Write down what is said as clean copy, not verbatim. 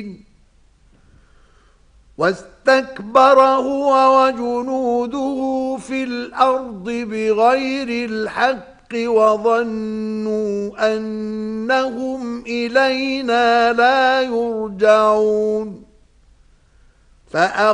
واستكبر هو وجنوده في الأرض بغير الحق وظنوا أنهم إلينا لا يرجعون